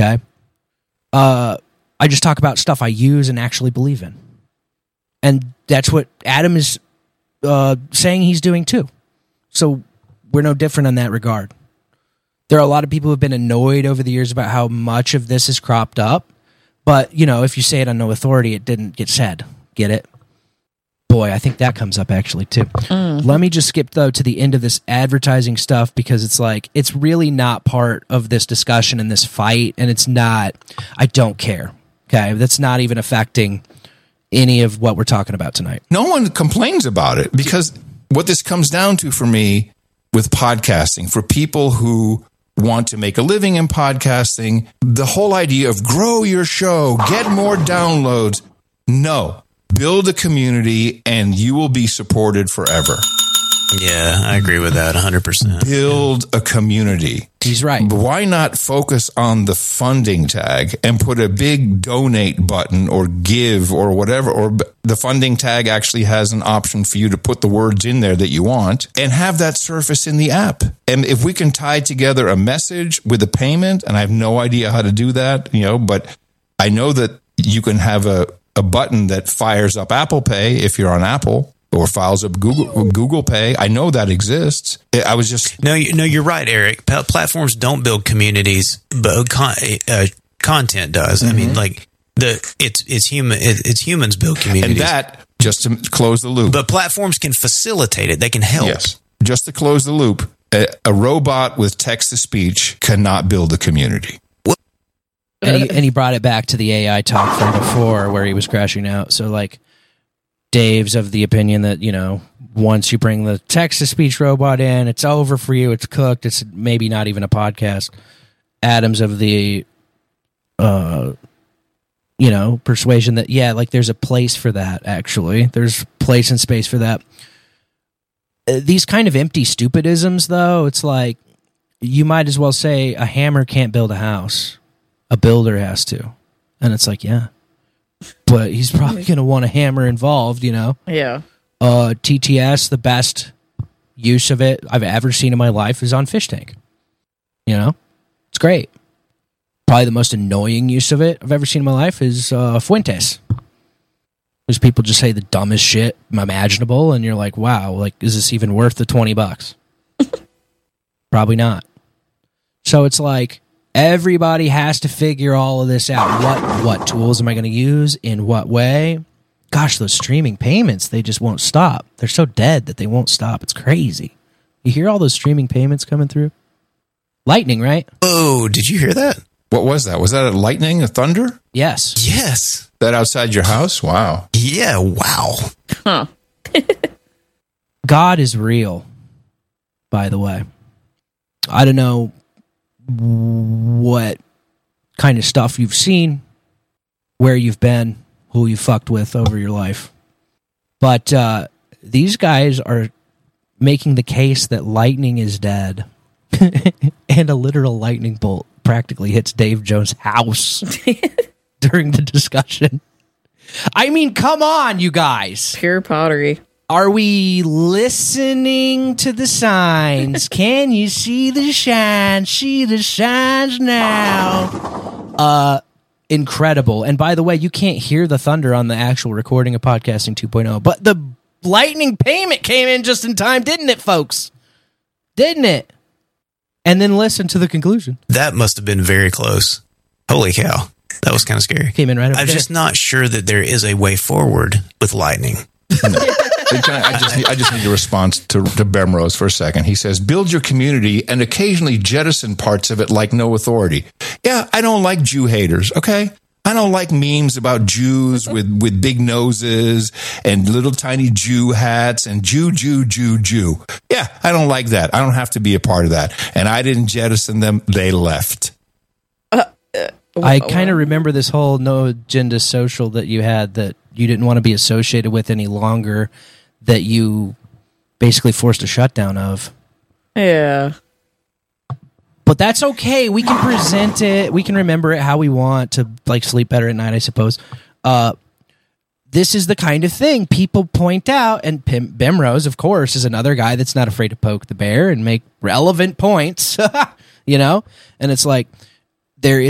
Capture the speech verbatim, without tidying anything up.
Okay. Uh, I just talk about stuff I use and actually believe in. And that's what Adam is uh, saying he's doing too. So we're no different in that regard. There are a lot of people who have been annoyed over the years about how much of this is cropped up. But, you know, if you say it on no authority, it didn't get said. Get it? Boy, I think that comes up actually too. Mm. Let me just skip, though, to the end of this advertising stuff, because it's like, it's really not part of this discussion and this fight, and it's not, I don't care. Okay? That's not even affecting any of what we're talking about tonight. No one complains about it, because what this comes down to for me with podcasting, for people who want to make a living in podcasting, the whole idea of grow your show, get more downloads, no. Build a community and you will be supported forever. Yeah, I agree with that one hundred percent. Build a community. He's right. Why not focus on the funding tag and put a big donate button or give or whatever? Or the funding tag actually has an option for you to put the words in there that you want and have that surface in the app. And if we can tie together a message with a payment, and I have no idea how to do that, you know, but I know that you can have a a button that fires up Apple Pay if you're on Apple, or files up Google Google Pay. I know that exists. I was just no, you, no, you're right, Eric. P- platforms don't build communities, but con- uh, content does. Mm-hmm. I mean, like the it's it's human it, it's humans build communities, and that just to close the loop. But platforms can facilitate it. They can help. Yes, just to close the loop. A, a robot with text to speech cannot build a community. And he, and he brought it back to the A I talk from before where he was crashing out. So, like, Dave's of the opinion that, you know, once you bring the text-to-speech robot in, it's over for you, it's cooked, it's maybe not even a podcast. Adam's of the, uh, you know, persuasion that, yeah, like, there's a place for that, actually. There's place and space for that. Uh, these kind of empty stupidisms, though, it's like, you might as well say a hammer can't build a house. A builder has to. And it's like, yeah. But he's probably going to want a hammer involved, you know? Yeah. Uh, T T S, the best use of it I've ever seen in my life is on Fish Tank. You know? It's great. Probably the most annoying use of it I've ever seen in my life is uh, Fuentes. Because people just say the dumbest shit imaginable, and you're like, wow, like, is this even worth the twenty bucks? Probably not. So it's like, everybody has to figure all of this out. What what tools am I going to use? In what way? Gosh, those streaming payments, they just won't stop. They're so dead that they won't stop. It's crazy. You hear all those streaming payments coming through? Lightning, right? Oh, did you hear that? What was that? Was that a lightning, a thunder? Yes. Yes. That outside your house? Wow. Yeah, wow. Huh. God is real, by the way. I don't know what kind of stuff you've seen, where you've been, who you fucked with over your life. But uh, these guys are making the case that lightning is dead. And a literal lightning bolt practically hits Dave Jones' house during the discussion. I mean, come on, you guys. Pure pottery. Are we listening to the signs? Can you see the shine? See the shines now. Uh, incredible. And by the way, you can't hear the thunder on the actual recording of Podcasting two point oh, but the lightning payment came in just in time, didn't it, folks? Didn't it? And then listen to the conclusion. That must have been very close. Holy cow. That was kind of scary. Came in right over I'm there. just not sure that there is a way forward with lightning. I just need, I just need a response to, to Bemrose for a second. He says, build your community and occasionally jettison parts of it like no authority. Yeah, I don't like Jew haters, okay? I don't like memes about Jews with, with big noses and little tiny Jew hats and Jew, Jew, Jew, Jew. Yeah, I don't like that. I don't have to be a part of that. And I didn't jettison them. They left. Uh, uh, I kind of remember this whole no agenda social that you had that you didn't want to be associated with any longer, that you basically forced a shutdown of. Yeah. But that's okay. We can present it. We can remember it how we want to, like, sleep better at night, I suppose. Uh, this is the kind of thing people point out, and Pim- Bemrose, of course, is another guy that's not afraid to poke the bear and make relevant points, you know? And it's like, there is